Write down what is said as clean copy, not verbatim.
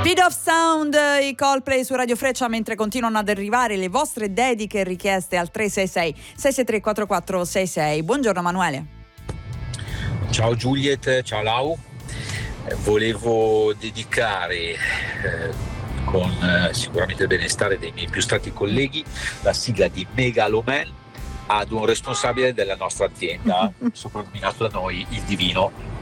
Beat of Sound, i Coldplay su Radio Freccia, mentre continuano ad arrivare le vostre dediche e richieste al 366 663 4466. Buongiorno Emanuele. Ciao Juliet, ciao Lau. Volevo dedicare con sicuramente il benestare dei miei più stretti colleghi la sigla di Megaloman ad un responsabile della nostra azienda, soprannominato da noi il Divino,